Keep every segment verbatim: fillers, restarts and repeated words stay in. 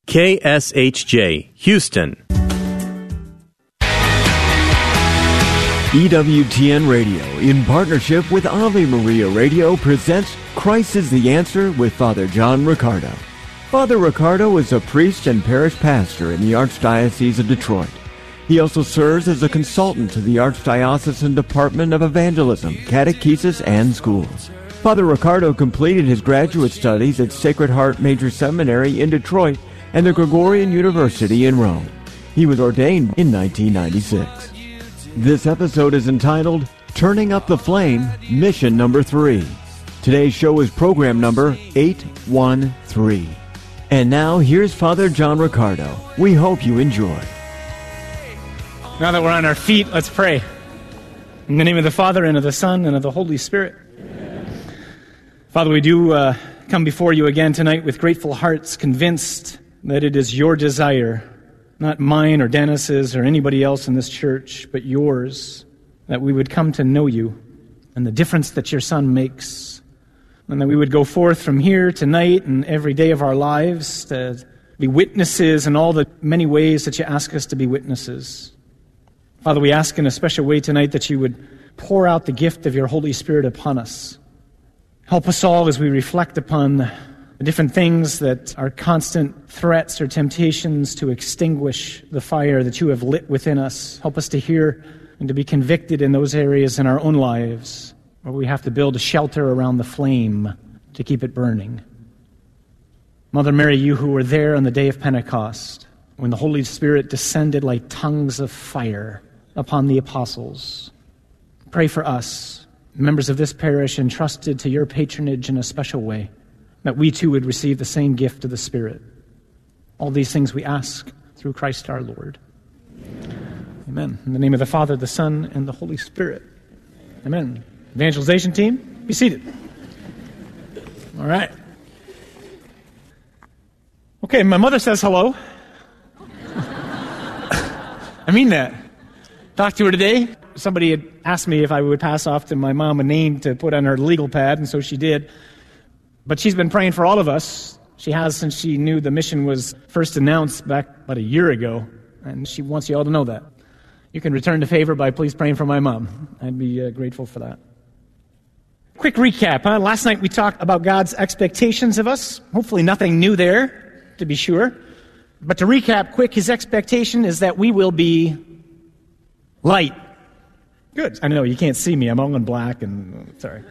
K S H J, Houston. E W T N Radio, in partnership with Ave Maria Radio, presents Christ is the Answer with Father John Riccardo. Father Riccardo is a priest and parish pastor in the Archdiocese of Detroit. He also serves as a consultant to the Archdiocesan Department of Evangelism, Catechesis, and Schools. Father Riccardo completed his graduate studies at Sacred Heart Major Seminary in Detroit and the Gregorian University in Rome. He was ordained in nineteen ninety-six. This episode is entitled, Turning Up the Flame, Mission Number three. Today's show is program number eight one three. And now, here's Father John Riccardo. We hope you enjoy. Now that we're on our feet, let's pray. In the name of the Father, and of the Son, and of the Holy Spirit. Father, we do uh, come before you again tonight with grateful hearts, convinced that it is your desire, not mine or Dennis's or anybody else in this church, but yours, that we would come to know you and the difference that your Son makes, and that we would go forth from here tonight and every day of our lives to be witnesses in all the many ways that you ask us to be witnesses. Father, we ask in a special way tonight that you would pour out the gift of your Holy Spirit upon us. Help us all as we reflect upon the different things that are constant threats or temptations to extinguish the fire that you have lit within us. Help us to hear and to be convicted in those areas in our own lives where we have to build a shelter around the flame to keep it burning. Mother Mary, you who were there on the day of Pentecost, when the Holy Spirit descended like tongues of fire upon the apostles, pray for us, members of this parish entrusted to your patronage in a special way, that we too would receive the same gift of the Spirit. All these things we ask through Christ our Lord. Amen. In the name of the Father, the Son, and the Holy Spirit. Amen. Evangelization team, be seated. All right. Okay, my mother says hello. I mean that. Talked to her today. Somebody had asked me if I would pass off to my mom a name to put on her legal pad, and so she did. But she's been praying for all of us. She has since she knew the mission was first announced back about a year ago, and she wants you all to know that. You can return the favor by please praying for my mom. I'd be uh, grateful for that. Quick recap, huh? Last night we talked about God's expectations of us. Hopefully nothing new there, to be sure. But to recap quick, his expectation is that we will be light. Good. I know, you can't see me. I'm all in black and... Sorry.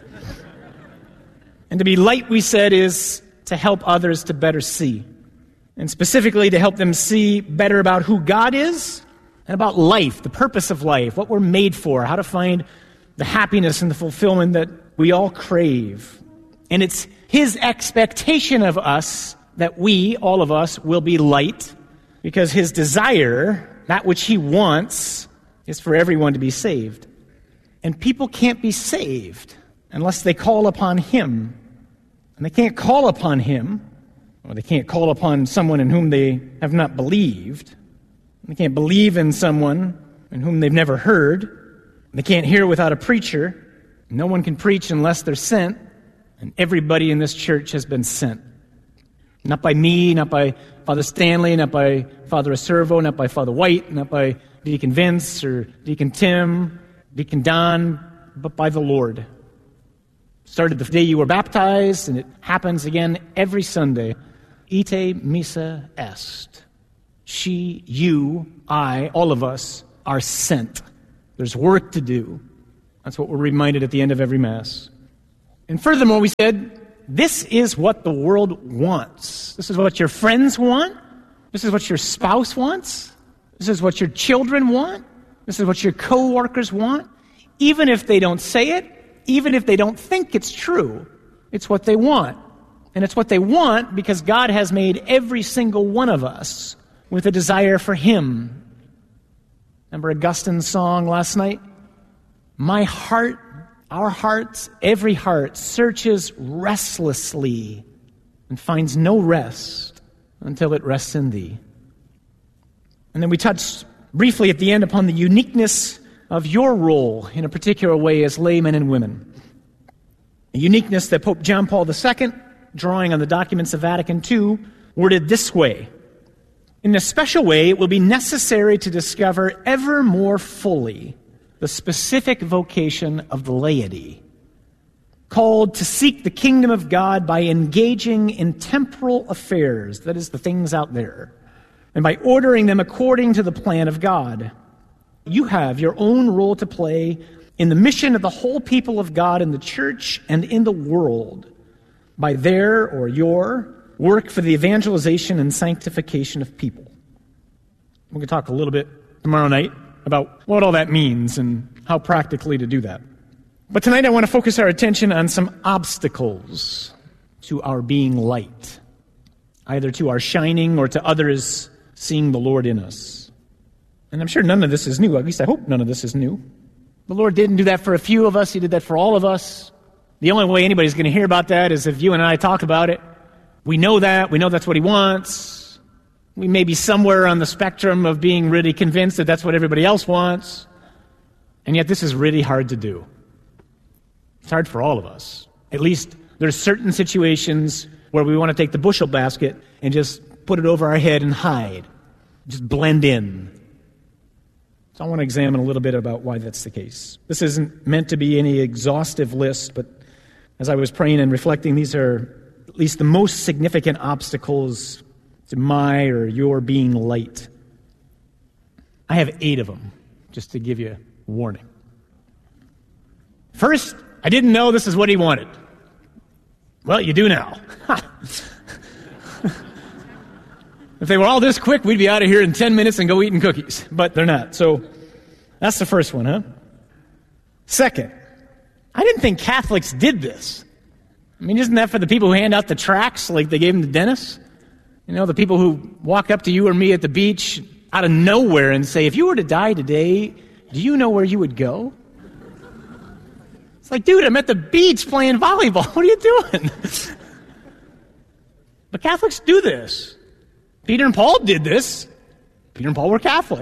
And to be light, we said, is to help others to better see. And specifically to help them see better about who God is and about life, the purpose of life, what we're made for, how to find the happiness and the fulfillment that we all crave. And it's his expectation of us that we, all of us, will be light, because his desire, that which he wants, is for everyone to be saved. And people can't be saved unless they call upon him. And they can't call upon him, or they can't call upon someone in whom they have not believed. They can't believe in someone in whom they've never heard. They can't hear without a preacher. No one can preach unless they're sent. And everybody in this church has been sent. Not by me, not by Father Stanley, not by Father Acervo, not by Father White, not by Deacon Vince or Deacon Tim, Deacon Don, but by the Lord. Started the day you were baptized, and it happens again every Sunday. Ite missa est. She, you, I, all of us are sent. There's work to do. That's what we're reminded at the end of every Mass. And furthermore, we said, this is what the world wants. This is what your friends want. This is what your spouse wants. This is what your children want. This is what your co-workers want. Even if they don't say it, even if they don't think it's true, it's what they want. And it's what they want because God has made every single one of us with a desire for him. Remember Augustine's song last night? My heart, our hearts, every heart searches restlessly and finds no rest until it rests in thee. And then we touched briefly at the end upon the uniqueness of your role in a particular way as laymen and women. A uniqueness that Pope John Paul the Second, drawing on the documents of Vatican Two, worded this way: In a special way, it will be necessary to discover ever more fully the specific vocation of the laity, called to seek the kingdom of God by engaging in temporal affairs, that is, the things out there, and by ordering them according to the plan of God. You have your own role to play in the mission of the whole people of God in the church and in the world by their or your work for the evangelization and sanctification of people. We're going to talk a little bit tomorrow night about what all that means and how practically to do that. But tonight I want to focus our attention on some obstacles to our being light, either to our shining or to others seeing the Lord in us. And I'm sure none of this is new. At least I hope none of this is new. The Lord didn't do that for a few of us. He did that for all of us. The only way anybody's going to hear about that is if you and I talk about it. We know that. We know that's what He wants. We may be somewhere on the spectrum of being really convinced that that's what everybody else wants. And yet this is really hard to do. It's hard for all of us. At least there's certain situations where we want to take the bushel basket and just put it over our head and hide. Just blend in. So I want to examine a little bit about why that's the case. This isn't meant to be any exhaustive list, but as I was praying and reflecting, these are at least the most significant obstacles to my or your being light. I have eight of them, just to give you a warning. First, I didn't know this is what He wanted. Well, you do now. If they were all this quick, we'd be out of here in ten minutes and go eating cookies. But they're not. So that's the first one, huh? Second, I didn't think Catholics did this. I mean, isn't that for the people who hand out the tracts like they gave them to Dennis? You know, the people who walk up to you or me at the beach out of nowhere and say, if you were to die today, do you know where you would go? It's like, dude, I'm at the beach playing volleyball. What are you doing? But Catholics do this. Peter and Paul did this. Peter and Paul were Catholic.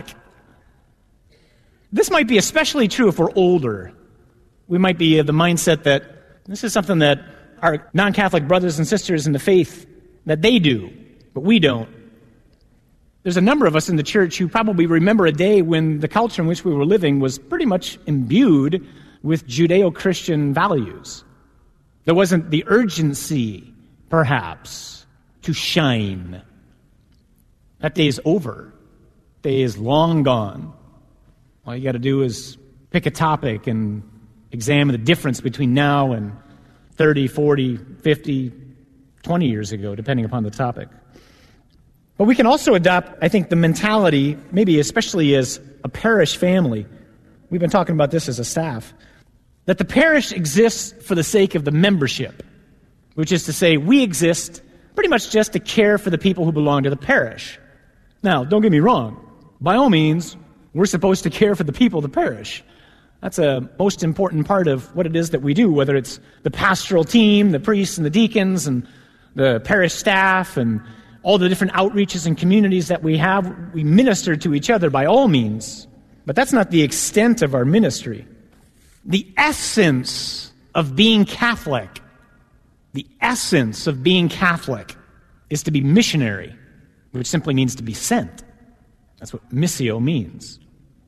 This might be especially true if we're older. We might be of the mindset that this is something that our non-Catholic brothers and sisters in the faith, that they do, but we don't. There's a number of us in the church who probably remember a day when the culture in which we were living was pretty much imbued with Judeo-Christian values. There wasn't the urgency, perhaps, to shine. That day is over. That day is long gone. All you got to do is pick a topic and examine the difference between now and thirty, forty, fifty, twenty years ago, depending upon the topic. But we can also adopt, I think, the mentality, maybe especially as a parish family. We've been talking about this as a staff, that the parish exists for the sake of the membership, which is to say we exist pretty much just to care for the people who belong to the parish. Now, don't get me wrong. By all means, we're supposed to care for the people of the parish. That's a most important part of what it is that we do, whether it's the pastoral team, the priests and the deacons, and the parish staff, and all the different outreaches and communities that we have. We minister to each other by all means, but that's not the extent of our ministry. The essence of being Catholic, the essence of being Catholic is to be missionary, which simply means to be sent. That's what missio means.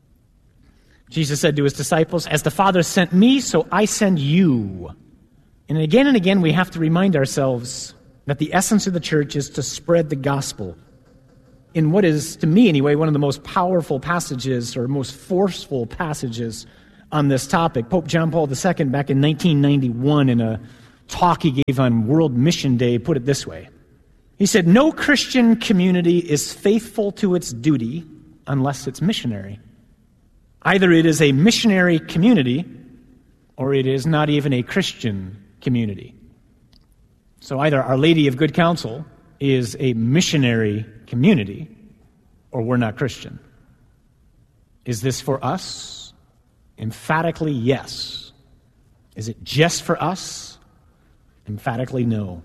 Jesus said to His disciples, as the Father sent me, so I send you. And again and again we have to remind ourselves that the essence of the church is to spread the gospel. In what is, to me anyway, one of the most powerful passages or most forceful passages on this topic, Pope John Paul the Second, back in nineteen ninety-one, in a talk he gave on World Mission Day, put it this way. He said, no Christian community is faithful to its duty unless it's missionary. Either it is a missionary community or it is not even a Christian community. So either Our Lady of Good Counsel is a missionary community or we're not Christian. Is this for us? Emphatically, yes. Is it just for us? Emphatically, no.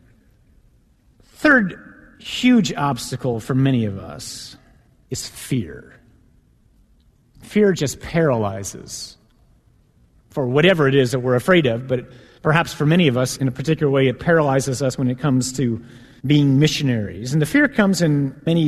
Third huge obstacle for many of us is fear. Fear just paralyzes for whatever it is that we're afraid of, but perhaps for many of us, in a particular way, it paralyzes us when it comes to being missionaries. And the fear comes in many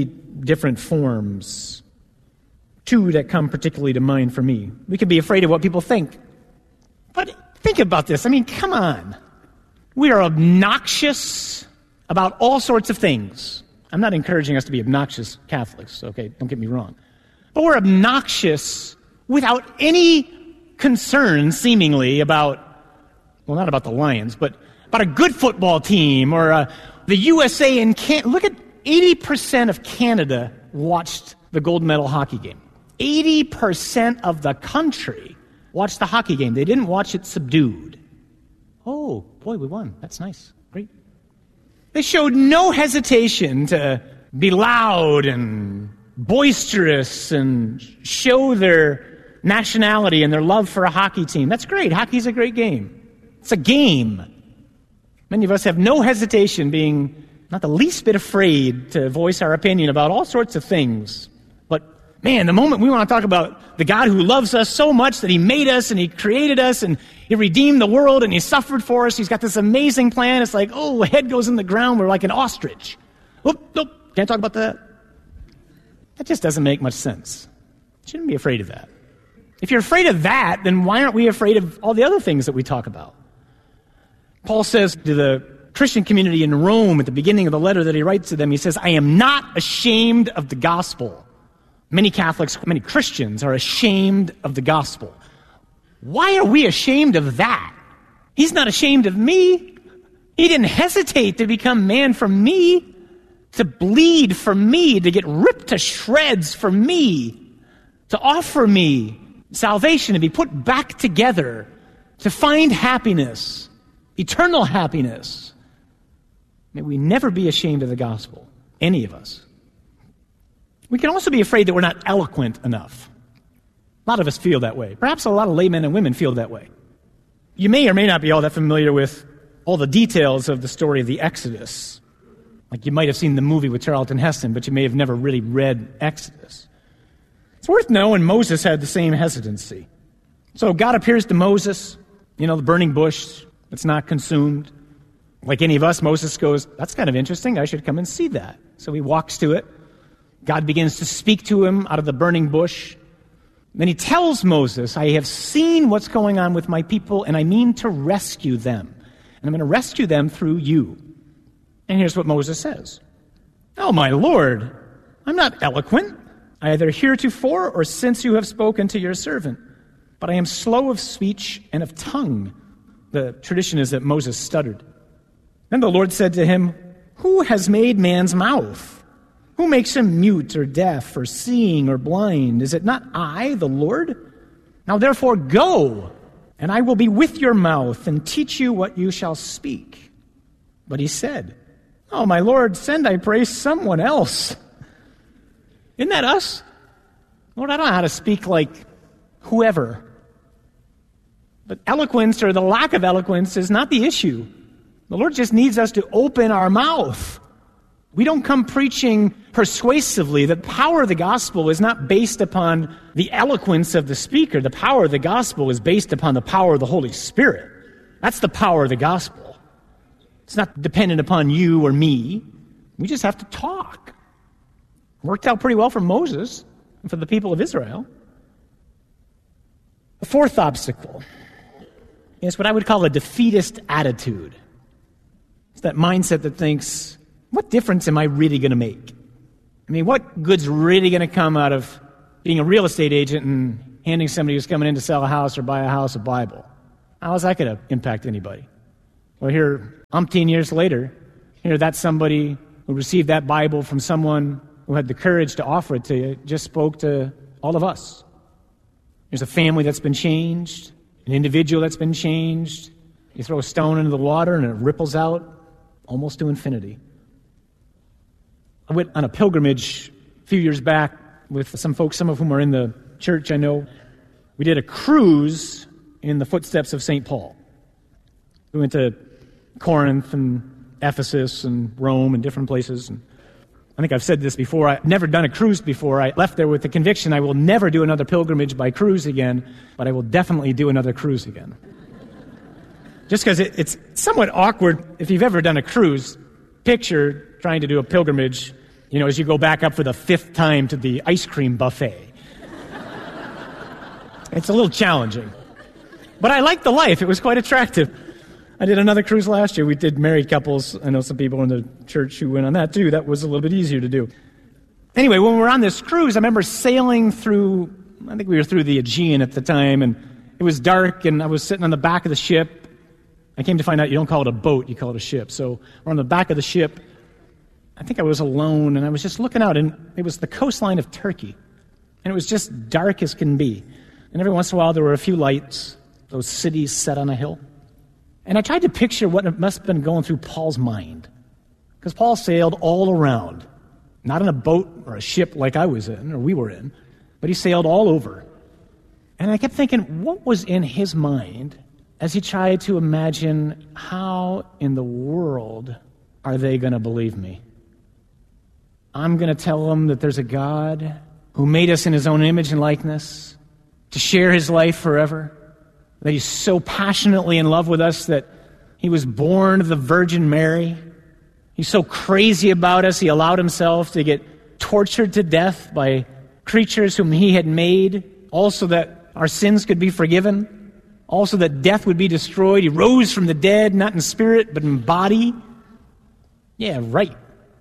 different forms. Two that come particularly to mind for me. We can be afraid of what people think. But think about this. I mean, come on. We are obnoxious about all sorts of things. I'm not encouraging us to be obnoxious Catholics, okay? Don't get me wrong. But we're obnoxious without any concern, seemingly, about, well, not about the Lions, but about a good football team or uh, the U S A and Canada. Look at eighty percent of Canada watched the gold medal hockey game. eighty percent of the country watched the hockey game. They didn't watch it subdued. Oh, boy, we won. That's nice. Great. They showed no hesitation to be loud and boisterous and show their nationality and their love for a hockey team. That's great. Hockey's a great game. It's a game. Many of us have no hesitation being not the least bit afraid to voice our opinion about all sorts of things. But, man, the moment we want to talk about the God who loves us so much that he made us and he created us and he redeemed the world and he suffered for us, he's got this amazing plan, it's like, oh, head goes in the ground, we're like an ostrich. Oop, nope, can't talk about that. That just doesn't make much sense. You shouldn't be afraid of that. If you're afraid of that, then why aren't we afraid of all the other things that we talk about? Paul says to the Christian community in Rome at the beginning of the letter that he writes to them, he says, I am not ashamed of the gospel. Many Catholics, many Christians are ashamed of the gospel. Why are we ashamed of that? He's not ashamed of me. He didn't hesitate to become man for me, to bleed for me, to get ripped to shreds for me, to offer me salvation, to be put back together, to find happiness, eternal happiness. May we never be ashamed of the gospel, any of us. We can also be afraid that we're not eloquent enough. A lot of us feel that way. Perhaps a lot of laymen and women feel that way. You may or may not be all that familiar with all the details of the story of the Exodus. Like you might have seen the movie with Charlton Heston, but you may have never really read Exodus. It's worth knowing Moses had the same hesitancy. So God appears to Moses, you know, the burning bush that's not consumed. Like any of us, Moses goes, that's kind of interesting. I should come and see that. So he walks to it. God begins to speak to him out of the burning bush. Then he tells Moses, I have seen what's going on with my people, and I mean to rescue them. And I'm going to rescue them through you. And here's what Moses says. Oh, my Lord, I'm not eloquent, either heretofore or since you have spoken to your servant. But I am slow of speech and of tongue. The tradition is that Moses stuttered. Then the Lord said to him, who has made man's mouth? Who makes him mute or deaf or seeing or blind? Is it not I, the Lord? Now therefore go, and I will be with your mouth and teach you what you shall speak. But he said, oh, my Lord, send, I pray, someone else. Isn't that us? Lord, I don't know how to speak like whoever. But eloquence or the lack of eloquence is not the issue. The Lord just needs us to open our mouth. We don't come preaching persuasively. The power of the gospel is not based upon the eloquence of the speaker. The power of the gospel is based upon the power of the Holy Spirit. That's the power of the gospel. It's not dependent upon you or me. We just have to talk. Worked out pretty well for Moses and for the people of Israel. The fourth obstacle is what I would call a defeatist attitude. It's that mindset that thinks, what difference am I really going to make? I mean, what good's really going to come out of being a real estate agent and handing somebody who's coming in to sell a house or buy a house a Bible? How is that going to impact anybody? Well, here, umpteen years later, here that's somebody who received that Bible from someone who had the courage to offer it to you, just spoke to all of us. There's a family that's been changed, an individual that's been changed. You throw a stone into the water and it ripples out almost to infinity. I went on a pilgrimage a few years back with some folks, some of whom are in the church, I know. We did a cruise in the footsteps of Saint Paul. We went to Corinth and Ephesus and Rome and different places. And I think I've said this before. I've never done a cruise before. I left there with the conviction I will never do another pilgrimage by cruise again, but I will definitely do another cruise again. Just because it, it's somewhat awkward if you've ever done a cruise. Picture trying to do a pilgrimage You know, as you go back up for the fifth time to the ice cream buffet. It's a little challenging. But I liked the life. It was quite attractive. I did another cruise last year. We did married couples. I know some people in the church who went on that too. That was a little bit easier to do. Anyway, when we were on this cruise, I remember sailing through, I think we were through the Aegean at the time, and it was dark, and I was sitting on the back of the ship. I came to find out you don't call it a boat, you call it a ship. So we're on the back of the ship. I think I was alone, and I was just looking out, and it was the coastline of Turkey. And it was just dark as can be. And every once in a while, there were a few lights, those cities set on a hill. And I tried to picture what it must have been going through Paul's mind. Because Paul sailed all around. Not in a boat or a ship like I was in, or we were in, but he sailed all over. And I kept thinking, what was in his mind as he tried to imagine how in the world are they going to believe me? I'm going to tell them that there's a God who made us in his own image and likeness to share his life forever, that he's so passionately in love with us that he was born of the Virgin Mary. He's so crazy about us, he allowed himself to get tortured to death by creatures whom he had made, also that our sins could be forgiven, also that death would be destroyed. He rose from the dead, not in spirit, but in body. Yeah, right. I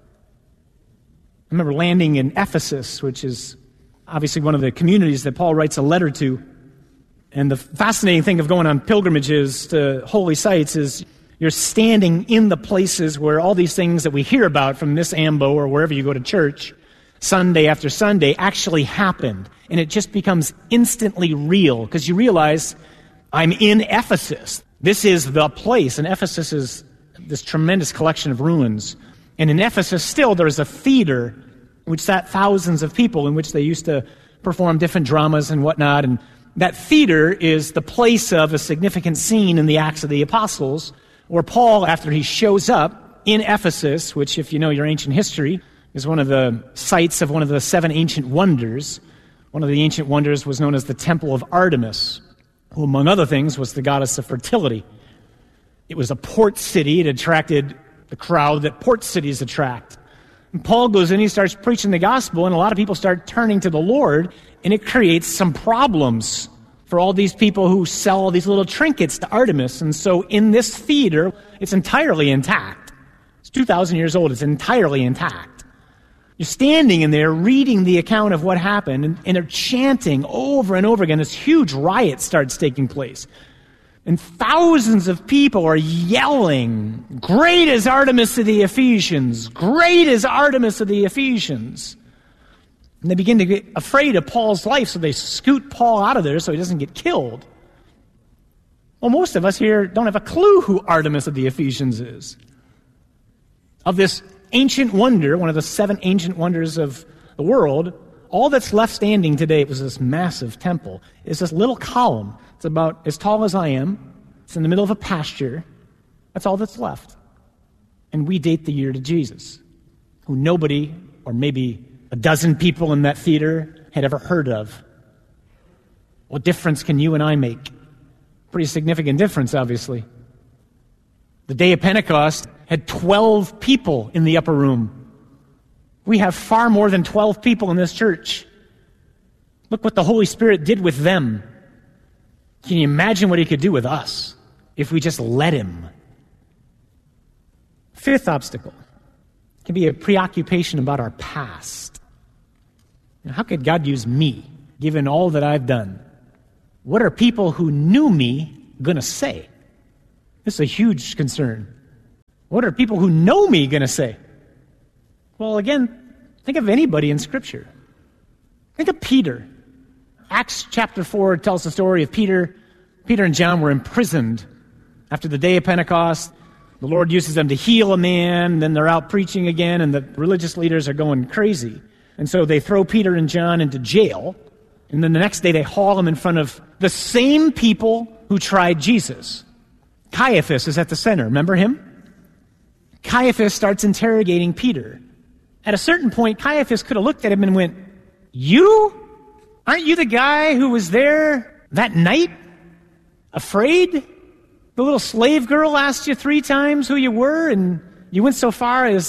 remember landing in Ephesus, which is obviously one of the communities that Paul writes a letter to. And the fascinating thing of going on pilgrimages to holy sites is you're standing in the places where all these things that we hear about from this ambo or wherever you go to church, Sunday after Sunday, actually happened. And it just becomes instantly real because you realize I'm in Ephesus. This is the place. And Ephesus is this tremendous collection of ruins. And in Ephesus still there is a theater which sat thousands of people in which they used to perform different dramas and whatnot. And that theater is the place of a significant scene in the Acts of the Apostles where Paul, after he shows up in Ephesus, which if you know your ancient history, is one of the sites of one of the seven ancient wonders. One of the ancient wonders was known as the Temple of Artemis, who among other things was the goddess of fertility. It was a port city. It attracted the crowd that port cities attract. And Paul goes in, he starts preaching the gospel, and a lot of people start turning to the Lord, and it creates some problems for all these people who sell all these little trinkets to Artemis. And so in this theater, it's entirely intact. It's two thousand years old. It's entirely intact. You're standing in there reading the account of what happened, and, and they're chanting over and over again. This huge riot starts taking place. And thousands of people are yelling, "Great is Artemis of the Ephesians! Great is Artemis of the Ephesians!" And they begin to get afraid of Paul's life, so they scoot Paul out of there so he doesn't get killed. Well, most of us here don't have a clue who Artemis of the Ephesians is. Of this ancient wonder, one of the seven ancient wonders of the world, all that's left standing today was this massive temple. It's this little column. It's about as tall as I am. It's in the middle of a pasture. That's all that's left. And we date the year to Jesus, who nobody, or maybe a dozen people in that theater, had ever heard of. What difference can you and I make? Pretty significant difference, obviously. The day of Pentecost had twelve people in the upper room. We have far more than twelve people in this church. Look what the Holy Spirit did with them. Can you imagine what he could do with us if we just let him? Fifth obstacle can be a preoccupation about our past. Now, how could God use me, given all that I've done? What are people who knew me going to say? This is a huge concern. What are people who know me going to say? Well, again, think of anybody in Scripture. Think of Peter. Acts chapter four tells the story of Peter. Peter and John were imprisoned after the day of Pentecost. The Lord uses them to heal a man, then they're out preaching again, and the religious leaders are going crazy. And so they throw Peter and John into jail, and then the next day they haul them in front of the same people who tried Jesus. Caiaphas is at the center. Remember him? Caiaphas starts interrogating Peter. At a certain point, Caiaphas could have looked at him and went, "You? Aren't you the guy who was there that night? Afraid? The little slave girl asked you three times who you were, and you went so far as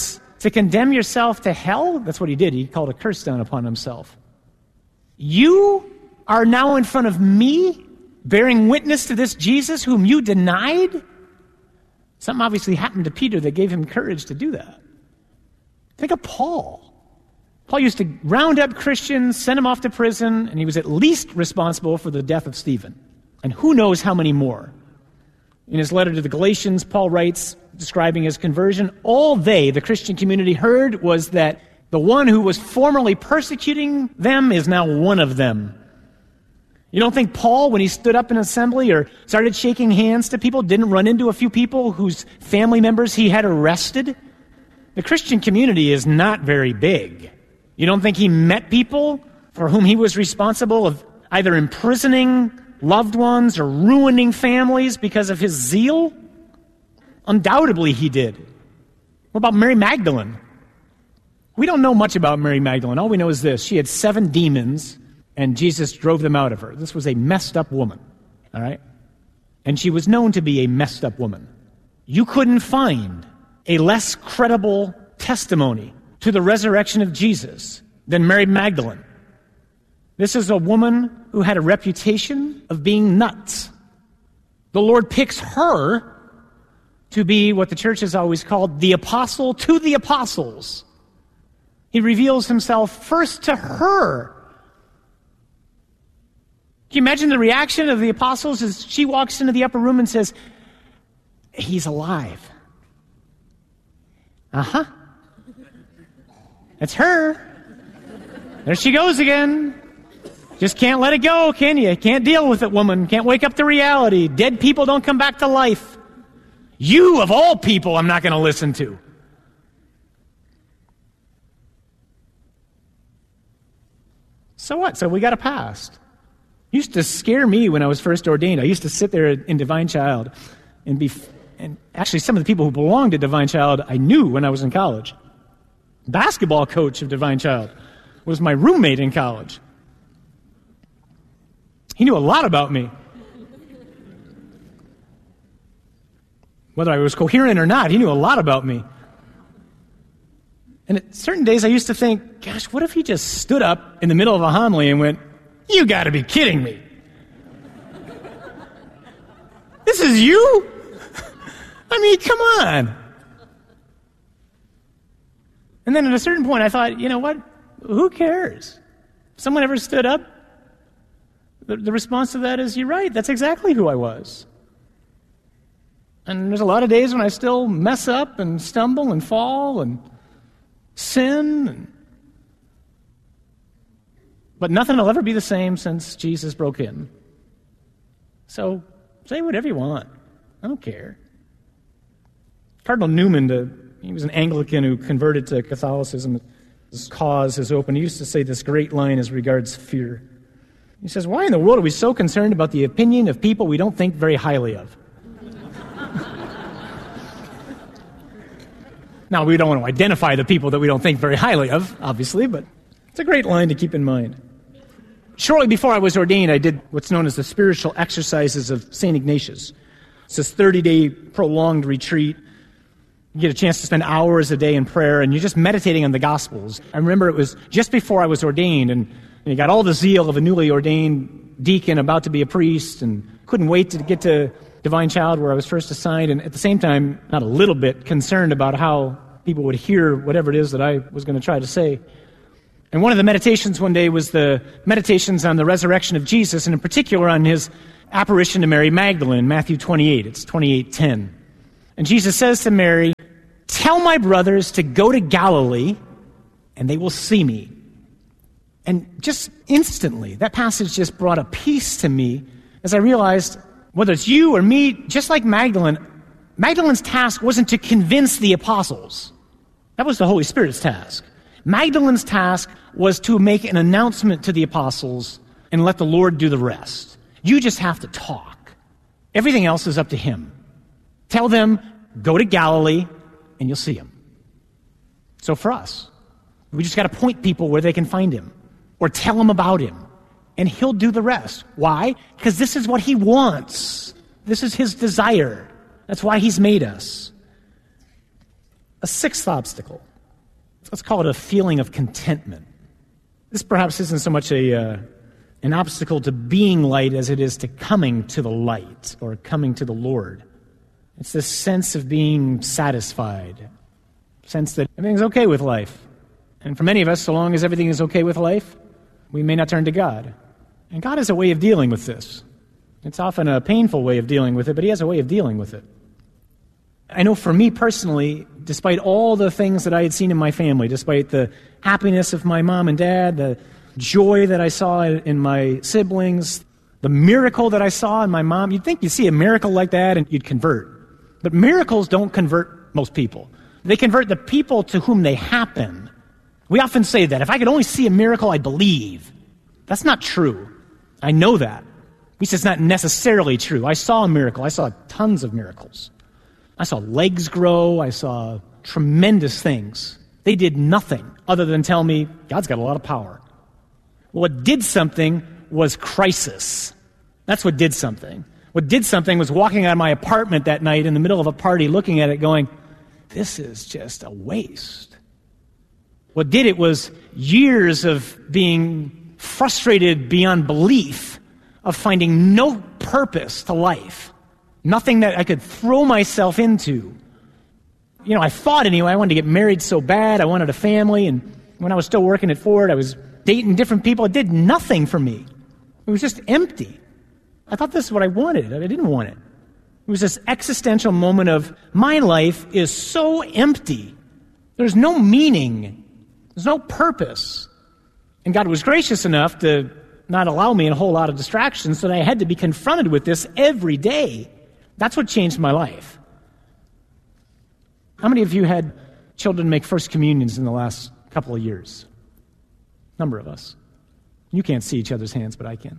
To condemn yourself to hell? That's what he did. He called a curse down upon himself. You are now in front of me, bearing witness to this Jesus whom you denied? Something obviously happened to Peter that gave him courage to do that. Think of Paul. Paul used to round up Christians, send them off to prison, and he was at least responsible for the death of Stephen. And who knows how many more. In his letter to the Galatians, Paul writes, describing his conversion, all they, the Christian community, heard was that the one who was formerly persecuting them is now one of them. You don't think Paul, when he stood up in assembly or started shaking hands to people, didn't run into a few people whose family members he had arrested? The Christian community is not very big. You don't think he met people for whom he was responsible of either imprisoning loved ones or ruining families because of his zeal? Undoubtedly he did. What about Mary Magdalene? We don't know much about Mary Magdalene. All we know is this. She had seven demons, and Jesus drove them out of her. This was a messed up woman, all right? And she was known to be a messed up woman. You couldn't find a less credible testimony to the resurrection of Jesus than Mary Magdalene. This is a woman who had a reputation of being nuts. The Lord picks her to be what the church has always called the apostle to the apostles. He reveals himself first to her. Can you imagine the reaction of the apostles as she walks into the upper room and says, "He's alive." Uh-huh. That's her. There she goes again. Just can't let it go, can you? Can't deal with it, woman. Can't wake up to reality. Dead people don't come back to life. You, of all people, I'm not going to listen to. So what? So we got a past. It used to scare me when I was first ordained. I used to sit there in Divine Child and be, and actually some of the people who belonged to Divine Child I knew when I was in college. Basketball coach of Divine Child was my roommate in college. He knew a lot about me. Whether I was coherent or not, he knew a lot about me. And at certain days I used to think, gosh, what if he just stood up in the middle of a homily and went, "You got to be kidding me. This is you? I mean, come on." And then at a certain point I thought, you know what? Who cares? If someone ever stood up, the, the response to that is, you're right, that's exactly who I was. And there's a lot of days when I still mess up and stumble and fall and sin. And... But nothing will ever be the same since Jesus broke in. So say whatever you want. I don't care. Cardinal Newman, the, he was an Anglican who converted to Catholicism. His cause is open. He used to say this great line as regards fear. He says, "Why in the world are we so concerned about the opinion of people we don't think very highly of?" Now, we don't want to identify the people that we don't think very highly of, obviously, but it's a great line to keep in mind. Shortly before I was ordained, I did what's known as the spiritual exercises of Saint Ignatius. It's this thirty-day prolonged retreat. You get a chance to spend hours a day in prayer, and you're just meditating on the Gospels. I remember it was just before I was ordained, and you got all the zeal of a newly ordained deacon about to be a priest, and couldn't wait to get to Divine Child where I was first assigned, and at the same time, not a little bit concerned about how people would hear whatever it is that I was going to try to say. And one of the meditations one day was the meditations on the resurrection of Jesus, and in particular on his apparition to Mary Magdalene, Matthew twenty-eight. It's twenty-eight ten. And Jesus says to Mary, "Tell my brothers to go to Galilee, and they will see me." And just instantly, that passage just brought a peace to me as I realized, whether it's you or me, just like Magdalene, Magdalene's task wasn't to convince the apostles. That was the Holy Spirit's task. Magdalene's task was to make an announcement to the apostles and let the Lord do the rest. You just have to talk. Everything else is up to him. Tell them, go to Galilee, and you'll see him. So for us, we just got to point people where they can find him, or tell them about him, and he'll do the rest. Why? Because this is what he wants. This is his desire. That's why he's made us. A sixth obstacle. let's call it a feeling of contentment. This perhaps isn't so much a uh, an obstacle to being light as it is to coming to the light or coming to the Lord. It's this sense of being satisfied, sense that everything's okay with life. And for many of us, so long as everything is okay with life, we may not turn to God. And God has a way of dealing with this. It's often a painful way of dealing with it, but he has a way of dealing with it. I know for me personally, despite all the things that I had seen in my family, despite the happiness of my mom and dad, the joy that I saw in my siblings, the miracle that I saw in my mom, you'd think you'd see a miracle like that and you'd convert. But miracles don't convert most people. They convert the people to whom they happen. We often say that. If I could only see a miracle, I'd believe. That's not true. I know that. At least it's not necessarily true. I saw a miracle. I saw tons of miracles. I saw legs grow. I saw tremendous things. They did nothing other than tell me God's got a lot of power. What did something was crisis. That's what did something. What did something was walking out of my apartment that night in the middle of a party, looking at it going, this is just a waste. What did it was years of being frustrated beyond belief, of finding no purpose to life, nothing that I could throw myself into. You know, I thought anyway, I wanted to get married so bad, I wanted a family, and when I was still working at Ford, I was dating different people. It did nothing for me. It was just empty. I thought this is what I wanted. I didn't want it. It was this existential moment of, my life is so empty. There's no meaning. There's no purpose. And God was gracious enough to not allow me a whole lot of distractions, so that I had to be confronted with this every day. That's what changed my life. How many of you had children make first communions in the last couple of years? A number of us. You can't see each other's hands, but I can.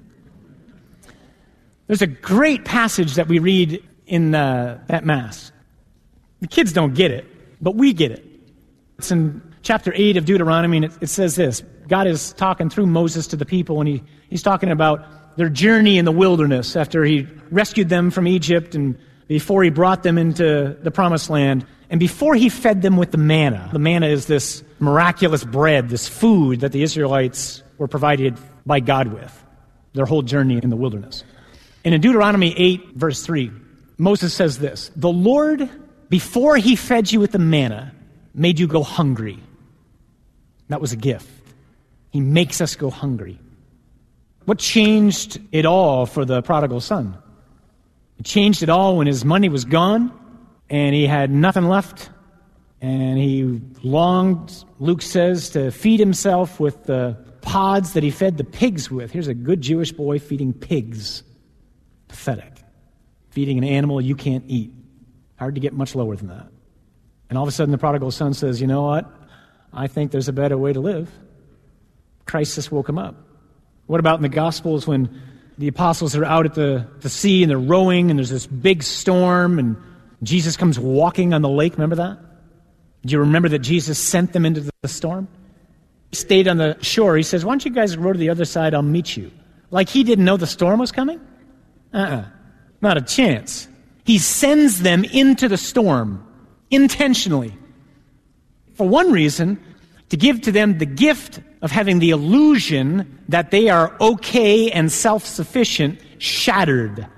There's a great passage that we read in uh, that Mass. The kids don't get it, but we get it. It's in chapter eight of Deuteronomy, and it, it says this. God is talking through Moses to the people, and he, he's talking about their journey in the wilderness after he rescued them from Egypt and before he brought them into the Promised Land, and before he fed them with the manna. The manna is this miraculous bread, this food that the Israelites were provided by God with, their whole journey in the wilderness. And in Deuteronomy eight, verse three, Moses says this, the Lord, before he fed you with the manna, made you go hungry. That was a gift. He makes us go hungry. What changed it all for the prodigal son? It changed it all when his money was gone and he had nothing left. And he longed, Luke says, to feed himself with the pods that he fed the pigs with. Here's a good Jewish boy feeding pigs. Pathetic. Feeding an animal you can't eat. Hard to get much lower than that. And all of a sudden the prodigal son says, you know what? I think there's a better way to live. Crisis woke him up. What about in the Gospels when the apostles are out at the, the sea and they're rowing and there's this big storm and Jesus comes walking on the lake? Remember that? Do you remember that Jesus sent them into the storm? He stayed on the shore. He says, why don't you guys row to the other side? I'll meet you. Like he didn't know the storm was coming? Uh-uh. Not a chance. He sends them into the storm intentionally. For one reason, to give to them the gift of having the illusion that they are okay and self-sufficient shattered.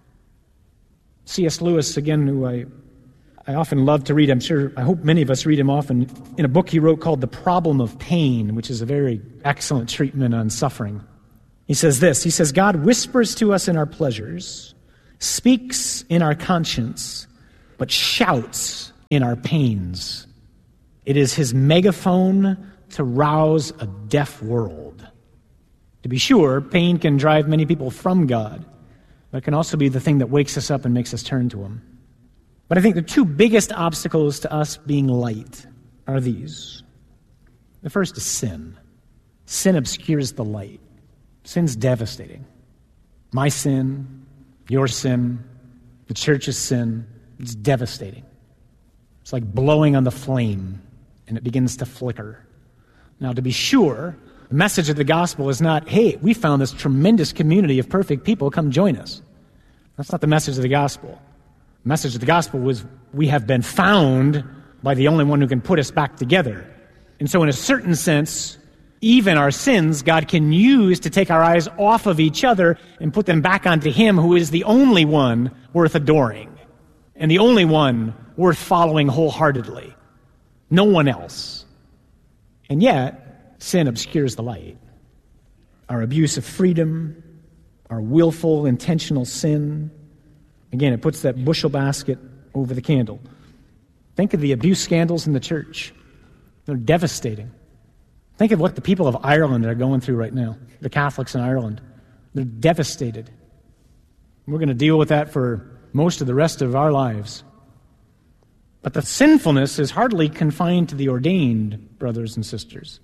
C S Lewis, again, who I, I often love to read, I'm sure, I hope many of us read him often, in a book he wrote called The Problem of Pain, which is a very excellent treatment on suffering. He says this, he says, God whispers to us in our pleasures, speaks in our conscience, but shouts in our pains. It is his megaphone to rouse a deaf world. To be sure, pain can drive many people from God, but it can also be the thing that wakes us up and makes us turn to him. But I think the two biggest obstacles to us being light are these. The first is sin. Sin obscures the light. Sin's devastating. My sin, your sin, the church's sin, it's devastating. It's like blowing on the flame, and it begins to flicker. Now, to be sure, the message of the gospel is not, hey, we found this tremendous community of perfect people, come join us. That's not the message of the gospel. The message of the gospel was, we have been found by the only one who can put us back together. And so in a certain sense, even our sins, God can use to take our eyes off of each other and put them back onto Him who is the only one worth adoring and the only one worth following wholeheartedly. No one else. And yet, sin obscures the light. Our abuse of freedom, our willful, intentional sin, again, it puts that bushel basket over the candle. Think of the abuse scandals in the church. They're devastating. Think of what the people of Ireland are going through right now, the Catholics in Ireland. They're devastated. We're going to deal with that for most of the rest of our lives. But the sinfulness is hardly confined to the ordained, brothers and sisters.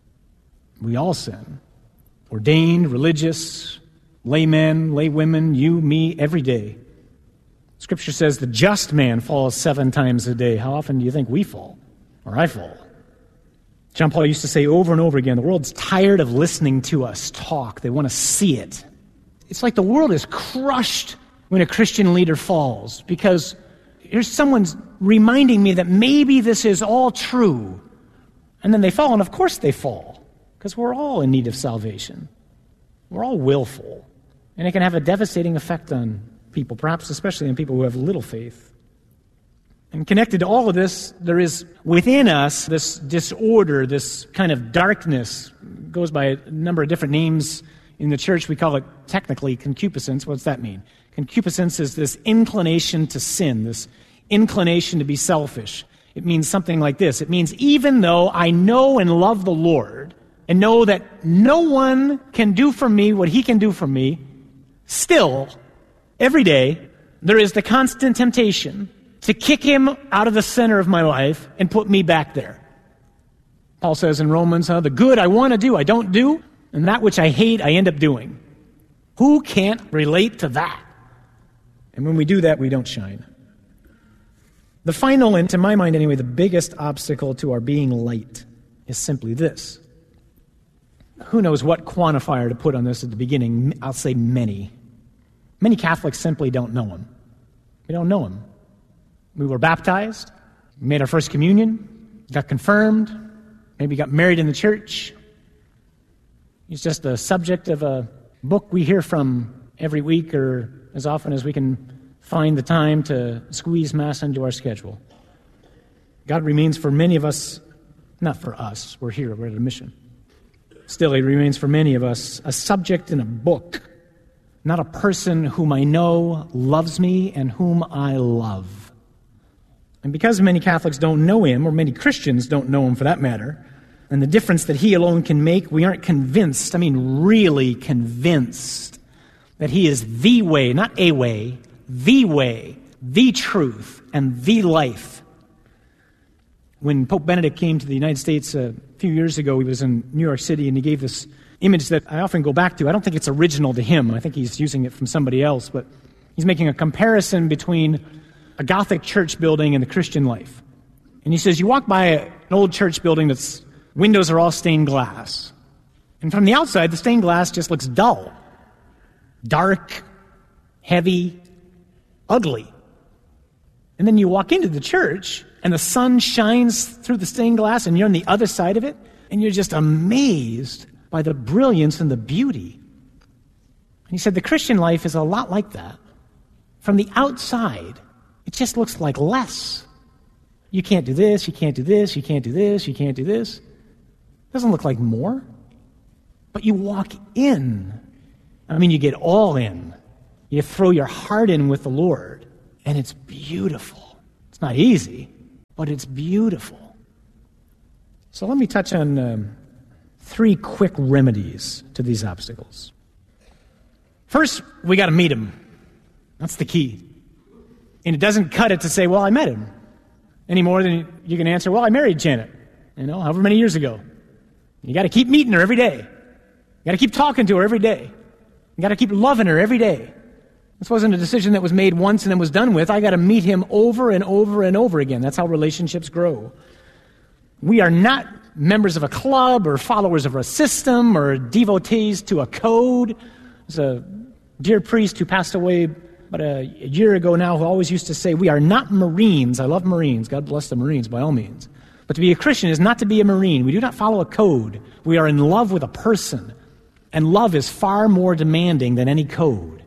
We all sin. Ordained, religious, laymen, laywomen, you, me, every day. Scripture says the just man falls seven times a day. How often do you think we fall? Or I fall? John Paul used to say over and over again, the world's tired of listening to us talk. They want to see it. It's like the world is crushed when a Christian leader falls, because here's someone's reminding me that maybe this is all true. And then they fall, and of course they fall, because we're all in need of salvation. We're all willful. And it can have a devastating effect on people, perhaps especially on people who have little faith. And connected to all of this, there is within us this disorder, this kind of darkness. It goes by a number of different names in the church. We call it technically concupiscence. What's that mean? Concupiscence is this inclination to sin, this inclination to be selfish. It means something like this. It means even though I know and love the Lord and know that no one can do for me what He can do for me, still, every day, there is the constant temptation to kick Him out of the center of my life and put me back there. Paul says in Romans, huh, the good I want to do, I don't do, and that which I hate, I end up doing. Who can't relate to that? And when we do that, we don't shine. The final, and to my mind anyway, the biggest obstacle to our being light is simply this. Who knows what quantifier to put on this at the beginning? I'll say many. Many Catholics simply don't know Him. We don't know Him. We were baptized, made our first communion, got confirmed, maybe got married in the church. He's just the subject of a book we hear from every week or as often as we can find the time to squeeze Mass into our schedule. God remains for many of us, not for us, we're here, we're at a mission. Still, He remains for many of us a subject in a book, not a person whom I know loves me and whom I love. And because many Catholics don't know Him, or many Christians don't know Him for that matter, and the difference that He alone can make, we aren't convinced, I mean really convinced, that He is the way, not a way, the way, the truth, and the life. When Pope Benedict came to the United States a few years ago, he was in New York City, and he gave this image that I often go back to. I don't think it's original to him. I think he's using it from somebody else, but he's making a comparison between a Gothic church building and the Christian life. And he says, you walk by a, an old church building that's windows are all stained glass. And from the outside, the stained glass just looks dull, dark, heavy, ugly. And then you walk into the church, and the sun shines through the stained glass, and you're on the other side of it, and you're just amazed by the brilliance and the beauty. And he said the Christian life is a lot like that. From the outside, it just looks like less. You can't do this, you can't do this, you can't do this, you can't do this. It doesn't look like more. But you walk in. I mean, you get all in. You throw your heart in with the Lord, and it's beautiful. It's not easy, but it's beautiful. So let me touch on um, three quick remedies to these obstacles. First, we got to meet Him. That's the key. And it doesn't cut it to say, well, I met Him. Any more than you can answer, well, I married Janet, you know, however many years ago. You got to keep meeting her every day. You got to keep talking to her every day. You got to keep loving her every day. This wasn't a decision that was made once and then was done with. I got to meet Him over and over and over again. That's how relationships grow. We are not members of a club or followers of a system or devotees to a code. There's a dear priest who passed away about a, a year ago now who always used to say, we are not Marines. I love Marines. God bless the Marines by all means. But to be a Christian is not to be a Marine. We do not follow a code. We are in love with a person. And love is far more demanding than any code.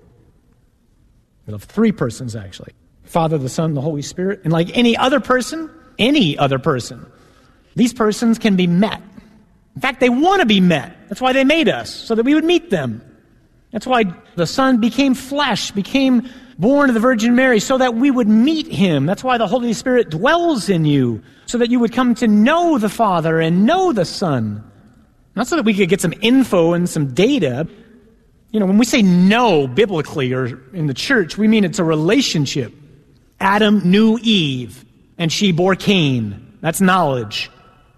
We love three persons, actually. Father, the Son, the Holy Spirit. And like any other person, any other person, these persons can be met. In fact, they want to be met. That's why they made us, so that we would meet them. That's why the Son became flesh, became born of the Virgin Mary, so that we would meet him. That's why the Holy Spirit dwells in you, so that you would come to know the Father and know the Son. Not so that we could get some info and some data. You know, when we say know biblically or in the church, we mean it's a relationship. Adam knew Eve, and she bore Cain. That's knowledge.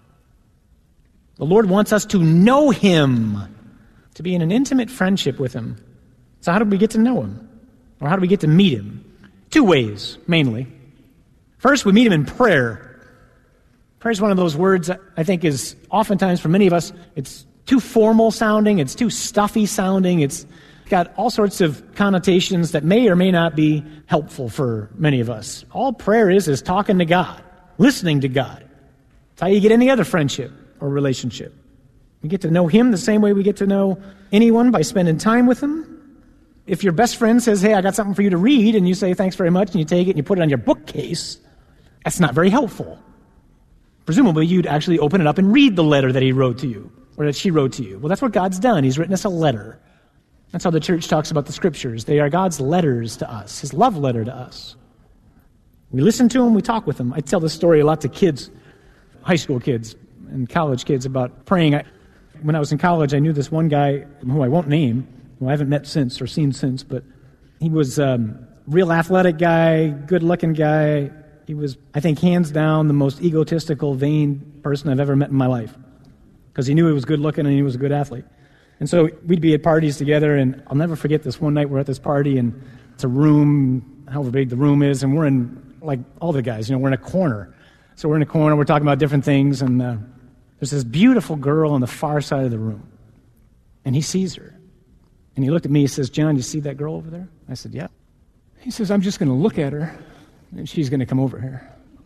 The Lord wants us to know him, to be in an intimate friendship with him. So how do we get to know him? Or how do we get to meet him? Two ways, mainly. First, we meet him in prayer. Prayer is one of those words that I think is oftentimes, for many of us, it's too formal sounding, it's too stuffy sounding, it's got all sorts of connotations that may or may not be helpful for many of us. All prayer is is talking to God, listening to God. It's how you get any other friendship or relationship. We get to know him the same way we get to know anyone, by spending time with him. If your best friend says, hey, I got something for you to read, and you say, thanks very much, and you take it and you put it on your bookcase, that's not very helpful. Presumably, you'd actually open it up and read the letter that he wrote to you, or that she wrote to you. Well, that's what God's done. He's written us a letter. That's how the church talks about the Scriptures. They are God's letters to us, his love letter to us. We listen to him, we talk with him. I tell this story a lot to kids, high school kids and college kids, about praying. I, when I was in college, I knew this one guy who I won't name, who I haven't met since or seen since, but he was a um, real athletic guy, good-looking guy. He was, I think, hands down the most egotistical, vain person I've ever met in my life, because he knew he was good-looking and he was a good athlete. And so we'd be at parties together, and I'll never forget this one night we're at this party, and it's a room, however big the room is, and we're in, like all the guys, you know, we're in a corner. So we're in a corner, we're talking about different things, and uh, there's this beautiful girl on the far side of the room. And he sees her. And he looked at me, he says, John, you see that girl over there? I said, yeah. He says, I'm just going to look at her, and she's going to come over here.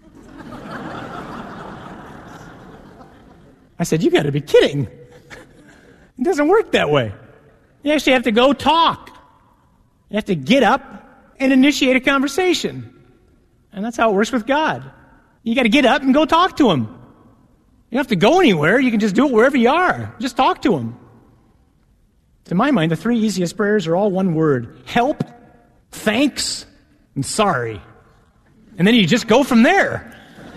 I said, you got to be kidding. It doesn't work that way. You actually have to go talk. You have to get up and initiate a conversation. And that's how it works with God. You got to get up and go talk to him. You don't have to go anywhere. You can just do it wherever you are. Just talk to him. To my mind, the three easiest prayers are all one word: help, thanks, and sorry. And then you just go from there.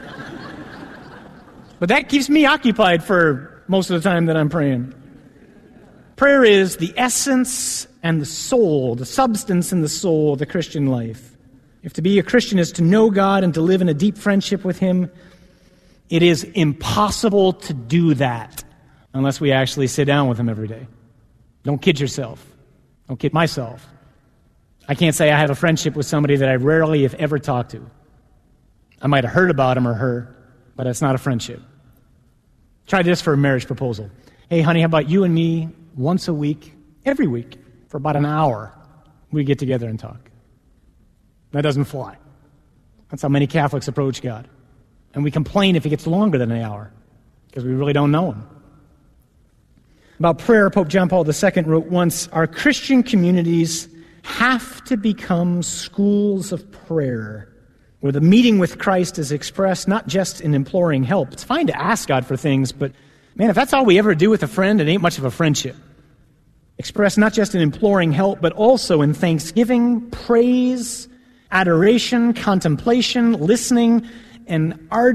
But that keeps me occupied for most of the time that I'm praying. Prayer is the essence and the soul, the substance and the soul of the Christian life. If to be a Christian is to know God and to live in a deep friendship with him, it is impossible to do that unless we actually sit down with him every day. Don't kid yourself. Don't kid myself. I can't say I have a friendship with somebody that I rarely, if ever, talk to. I might have heard about him or her, but it's not a friendship. Try this for a marriage proposal. Hey, honey, how about you and me once a week, every week, for about an hour, we get together and talk? That doesn't fly. That's how many Catholics approach God. And we complain if it gets longer than an hour, because we really don't know him. About prayer, Pope John Paul the Second wrote once, our Christian communities have to become schools of prayer, where the meeting with Christ is expressed not just in imploring help. It's fine to ask God for things, but man, if that's all we ever do with a friend, it ain't much of a friendship. Expressed not just in imploring help, but also in thanksgiving, praise, adoration, contemplation, listening, and ardent